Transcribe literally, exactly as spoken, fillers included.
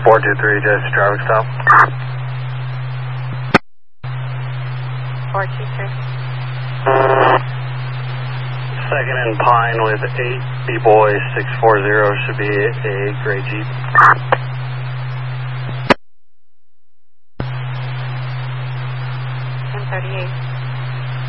four two three, just traffic stop. four two three. Second and Pine with eight B-Boy six four zero should be a gray Jeep. ten thirty-eight.